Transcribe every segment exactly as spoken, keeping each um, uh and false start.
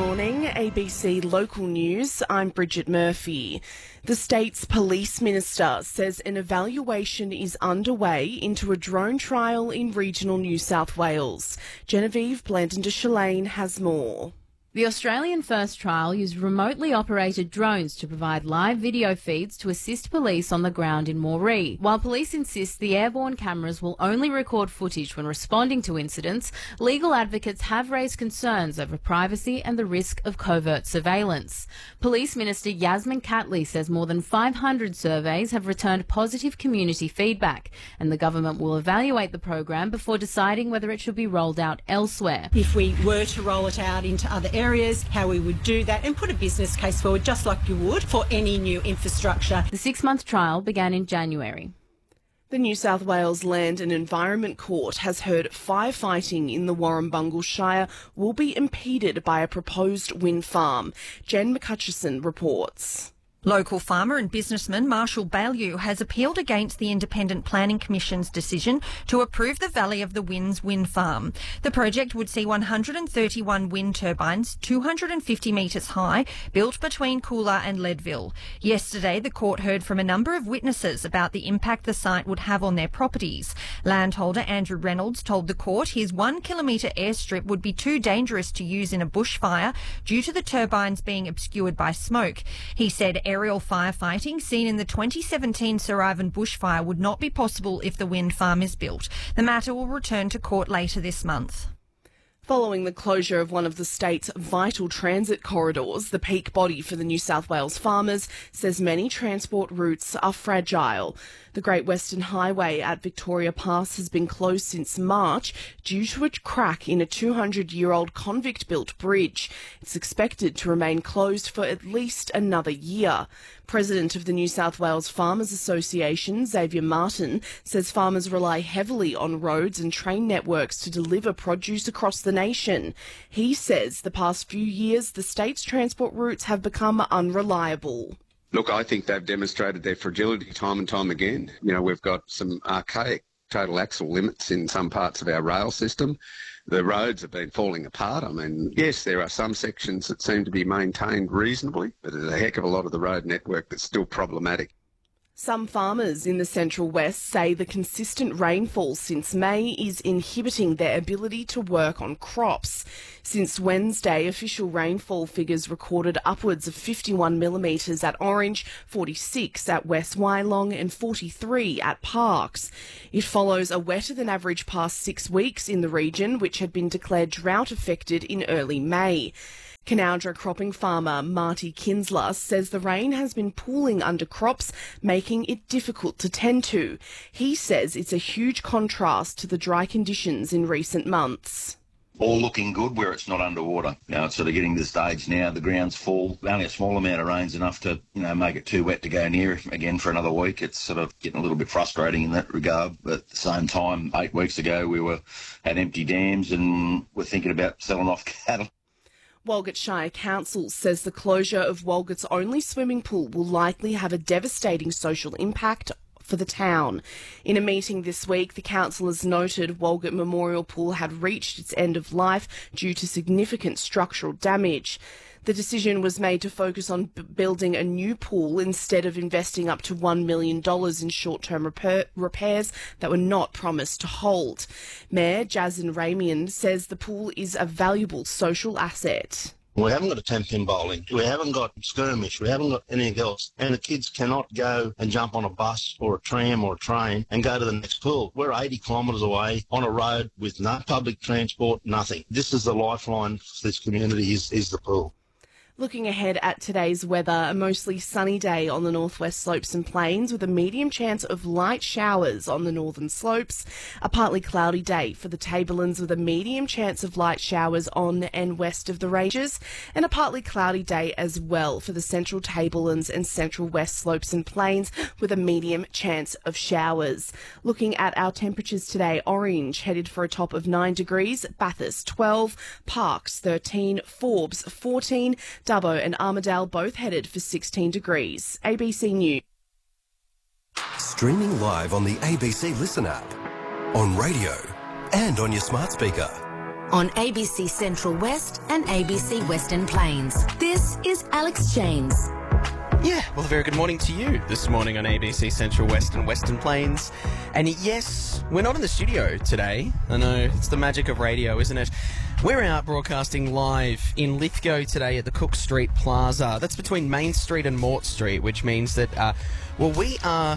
morning, A B C Local News. I'm Bridget Murphy. The state's police minister says an evaluation is underway into a drone trial in regional New South Wales. Genevieve Blandon-de-Chalaine has more. The Australian First trial used remotely operated drones to provide live video feeds to assist police on the ground in Moree. While police insist the airborne cameras will only record footage when responding to incidents, legal advocates have raised concerns over privacy and the risk of covert surveillance. Police Minister Yasmin Catley says more than five hundred surveys have returned positive community feedback, and the government will evaluate the program before deciding whether it should be rolled out elsewhere. If we were to roll it out into other areas, how we would do that and put a business case forward just like you would for any new infrastructure. The six-month trial began in January. The New South Wales Land and Environment Court has heard firefighting in the Warrumbungle Shire will be impeded by a proposed wind farm. Jen McCutcheon reports. Local farmer and businessman Marshall Baillieu has appealed against the Independent Planning Commission's decision to approve the Valley of the Winds wind farm. The project would see one hundred thirty-one wind turbines, two hundred fifty metres high, built between Coolah and Leadville. Yesterday, the court heard from a number of witnesses about the impact the site would have on their properties. Landholder Andrew Reynolds told the court his one kilometre airstrip would be too dangerous to use in a bushfire due to the turbines being obscured by smoke. He said aerial firefighting seen in the twenty seventeen Sir Ivan bushfire would not be possible if the wind farm is built. The matter will return to court later this month. Following the closure of one of the state's vital transit corridors, the peak body for the New South Wales farmers says many transport routes are fragile. The Great Western Highway at Victoria Pass has been closed since March due to a crack in a two hundred year old convict-built bridge. It's expected to remain closed for at least another year. President of the New South Wales Farmers Association, Xavier Martin, says farmers rely heavily on roads and train networks to deliver produce across the nation. He says the past few years the state's transport routes have become unreliable. Look, I think they've demonstrated their fragility time and time again. You know, we've got some archaic total axle limits in some parts of our rail system. The roads have been falling apart. I mean, yes, there are some sections that seem to be maintained reasonably, but there's a heck of a lot of the road network that's still problematic. Some farmers in the Central West say the consistent rainfall since May is inhibiting their ability to work on crops. Since Wednesday, official rainfall figures recorded upwards of fifty-one millimetres at Orange, forty-six at West Wylong and forty-three at Parkes. It follows a wetter than average past six weeks in the region, which had been declared drought affected in early May. Canowdra cropping farmer Marty Kinsler says the rain has been pooling under crops, making it difficult to tend to. He says it's a huge contrast to the dry conditions in recent months. All looking good where it's not underwater. You know, it's sort of getting to the stage now, the ground's full. Only a small amount of rain's enough to, you know, make it too wet to go near again for another week. It's sort of getting a little bit frustrating in that regard. But at the same time, eight weeks ago, we were had empty dams and we're thinking about selling off cattle. Walgett Shire Council says the closure of Walgett's only swimming pool will likely have a devastating social impact for the town. In a meeting this week, the councillors noted Walgett Memorial Pool had reached its end of life due to significant structural damage. The decision was made to focus on b- building a new pool instead of investing up to one million dollars in short-term repair- repairs that were not promised to hold. Mayor Jason Ramian says the pool is a valuable social asset. We haven't got a ten-pin bowling. We haven't got skirmish. We haven't got anything else. And the kids cannot go and jump on a bus or a tram or a train and go to the next pool. We're eighty kilometres away on a road with no public transport, nothing. This is the lifeline for this community is, is the pool. Looking ahead at today's weather, a mostly sunny day on the northwest slopes and plains with a medium chance of light showers on the northern slopes. A partly cloudy day for the Tablelands with a medium chance of light showers on and west of the ranges, and a partly cloudy day as well for the central Tablelands and central west slopes and plains with a medium chance of showers. Looking at our temperatures today, Orange headed for a top of nine degrees, Bathurst twelve, Parkes thirteen, Forbes fourteen, Dubbo and Armidale both headed for sixteen degrees. A B C News. Streaming live on the A B C Listen app, on radio and on your smart speaker. on A B C Central West and A B C Western Plains. This is Alex James. Yeah, well, a very good morning to you this morning on A B C Central West and Western Plains. And yes, we're not in the studio today. I know, it's the magic of radio, isn't it? We're out broadcasting live in Lithgow today at the Cook Street Plaza. That's between Main Street and Mort Street, which means that, uh, well, we are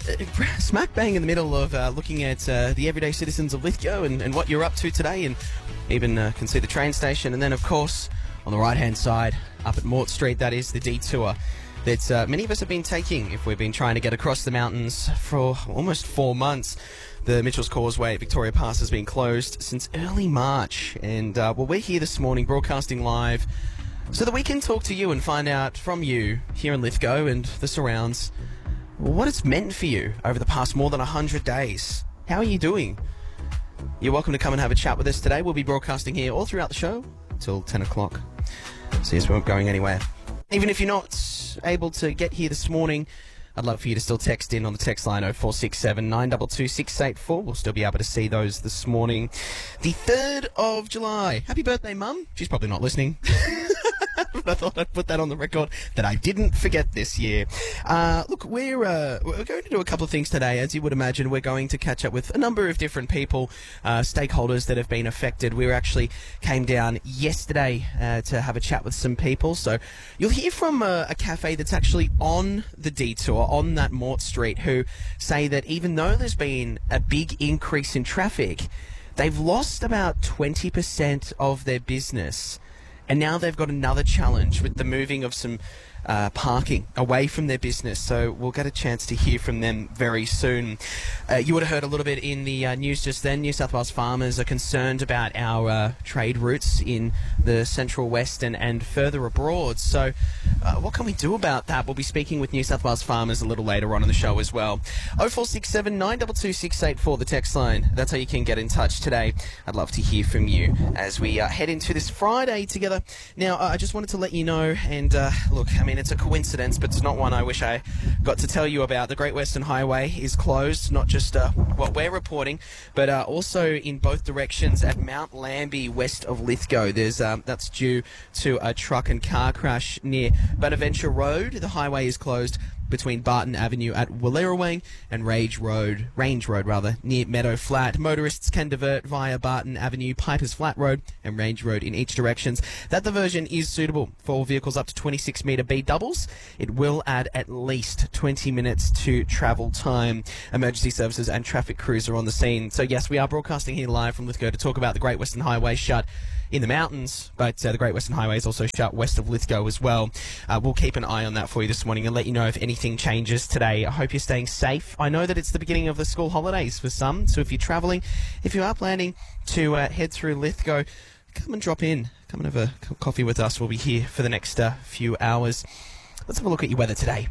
smack bang in the middle of uh, looking at uh, the everyday citizens of Lithgow and, and what you're up to today, and even uh, can see the train station. And then, of course, on the right-hand side, up at Mort Street, that is the detour that uh, many of us have been taking if we've been trying to get across the mountains for almost four months. The Mitchell's Causeway at Victoria Pass has been closed since early March, and uh, well, we're here this morning broadcasting live so that we can talk to you and find out from you here in Lithgow and the surrounds what it's meant for you over the past more than one hundred days. How are you doing? You're welcome to come and have a chat with us today. We'll be broadcasting here all throughout the show until ten o'clock. So yes, we won't going anywhere. Even if you're not able to get here this morning, I'd love for you to still text in on the text line oh four six seven, nine two two, six eight four. We'll still be able to see those this morning. The third of July. Happy birthday, Mum. She's probably not listening. But I thought I'd put that on the record that I didn't forget this year. Uh, look, we're, uh, we're going to do a couple of things today. As you would imagine, we're going to catch up with a number of different people, uh, stakeholders that have been affected. We actually came down yesterday uh, to have a chat with some people. So you'll hear from a, a cafe that's actually on the detour, on that Mort Street, who say that even though there's been a big increase in traffic, they've lost about twenty percent of their business. And now they've got another challenge with the moving of some uh, parking away from their business. So we'll get a chance to hear from them very soon. Uh, you would have heard a little bit in the uh, news just then. New South Wales farmers are concerned about our uh, trade routes in the Central West and, and further abroad. So uh, what can we do about that? We'll be speaking with New South Wales farmers a little later on in the show as well. oh four six seven, nine two two, six eight four, the text line. That's how you can get in touch today. I'd love to hear from you as we uh, head into this Friday together. Now, uh, I just wanted to let you know, and uh, look, I mean, it's a coincidence, but it's not one I wish I got to tell you about. The Great Western Highway is closed, not just uh, what we're reporting, but uh, also in both directions at Mount Lambie, west of Lithgow. There's um, that's due to a truck and car crash near Bonaventure Road. The highway is closed between Barton Avenue at Wallerawang and Range Road, Range Road rather, near Meadow Flat. Motorists can divert via Barton Avenue, Pipers Flat Road and Range Road in each directions. That diversion is suitable for vehicles up to twenty-six metre B doubles. It will add at least twenty minutes to travel time. Emergency services and traffic crews are on the scene. So yes, we are broadcasting here live from Lithgow to talk about the Great Western Highway shut in the mountains, but uh, the Great Western Highway is also shut west of Lithgow as well. Uh, we'll keep an eye on that for you this morning and let you know if anything changes today. I hope you're staying safe. I know that it's the beginning of the school holidays for some, so if you're travelling, if you are planning to uh, head through Lithgow, come and drop in. Come and have a coffee with us. We'll be here for the next uh, few hours. Let's have a look at your weather today.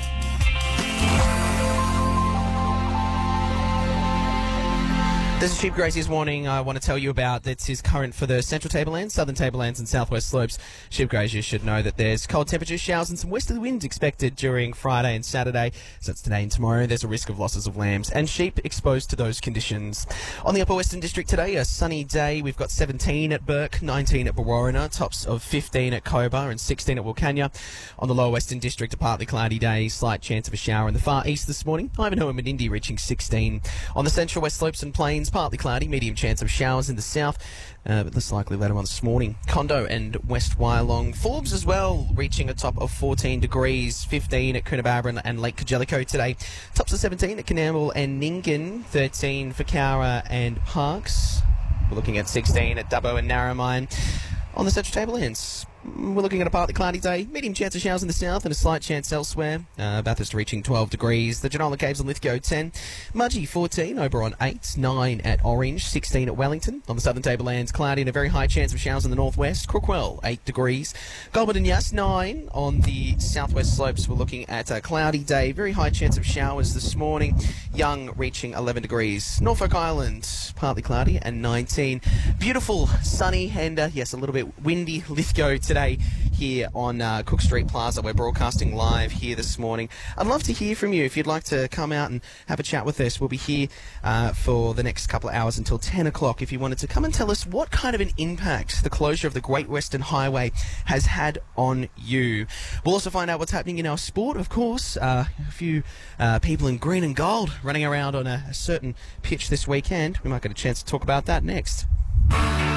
There's a sheep grazier's warning I want to tell you about that is current for the Central Tablelands, Southern Tablelands and Southwest Slopes. Sheep graziers should know that there's cold temperatures, showers and some westerly winds expected during Friday and Saturday. So that's today and tomorrow. There's a risk of losses of lambs and sheep exposed to those conditions. On the Upper Western District today, a sunny day. We've got seventeen at Burke, nineteen at Warriner, tops of fifteen at Cobar and sixteen at Wilcannia. On the Lower Western District, a partly cloudy day, slight chance of a shower in the far east this morning. Ivanhoe and Menindee reaching sixteen. On the Central West Slopes and Plains, partly cloudy, medium chance of showers in the south, uh, but less likely later on this morning. Condo and West Wyalong. Forbes as well, reaching a top of fourteen degrees, fifteen at Coonabarabra and, and Lake Kajelico today. Tops of seventeen at Canamble and Nyngan, thirteen for Cowra and Parkes. We're looking at sixteen at Dubbo and Narromine. On the Central Tablelands, we're looking at a partly cloudy day, medium chance of showers in the south and a slight chance elsewhere. Uh, Bathurst reaching twelve degrees. The Genola Caves and Lithgow ten. Mudgee fourteen, Oberon eight, nine at Orange, sixteen at Wellington. On the Southern Tablelands, cloudy and a very high chance of showers in the northwest. Crookwell eight degrees. Goulburn and Yass nine. On the southwest slopes, we're looking at a cloudy day, very high chance of showers this morning. Young reaching eleven degrees. Norfolk Island, partly cloudy and nineteen. Beautiful, sunny and uh, yes, a little bit windy Lithgow today. today here on uh, Cook Street Plaza. We're broadcasting live here this morning. I'd love to hear from you if you'd like to come out and have a chat with us. We'll be here uh, for the next couple of hours until ten o'clock. If you wanted to come and tell us what kind of an impact the closure of the Great Western Highway has had on you. We'll also find out what's happening in our sport, of course. Uh, a few uh, people in green and gold running around on a, a certain pitch this weekend. We might get a chance to talk about that next.